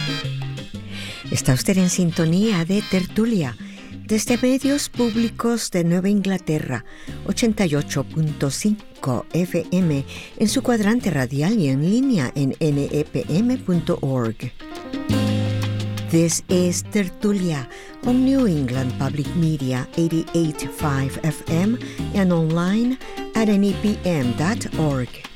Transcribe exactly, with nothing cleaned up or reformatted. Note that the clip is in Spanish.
Está usted en sintonía de Tertulia desde Medios Públicos de Nueva Inglaterra, ochenta y ocho punto cinco F M en su cuadrante radial y en línea en N E P M punto org. This is Tertulia on New England Public Media eighty-eight point five F M and online at N E P M dot org.